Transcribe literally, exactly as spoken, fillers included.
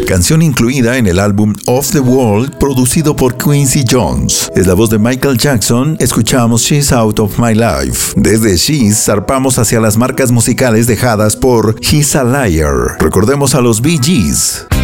canción incluida en el álbum Off the Wall producido por Quincy Jones. Es la voz de Michael Jackson, escuchamos She's Out of My Life. Desde She's zarpamos hacia las marcas musicales dejadas por He's a Liar. Recordemos a los Bee Gees.